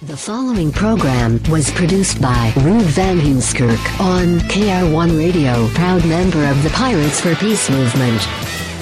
The following program was produced by Ruud Van Heemskerk on KR1 Radio, proud member of the Pirates for Peace movement.